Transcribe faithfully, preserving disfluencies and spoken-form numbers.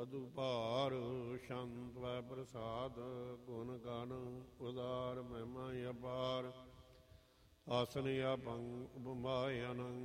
ਮਧੁ ਭਾਰ ਸ਼ੰਤ ਵੈ ਪ੍ਰਸਾਦ ਗੁਣ ਗਣ ਉਦਾਰ ਮਹਿਮਾ ਅਪਾਰ ਆਸਨ ਆਪੰਗ ਉਪਮਾਇ ਅਨੰ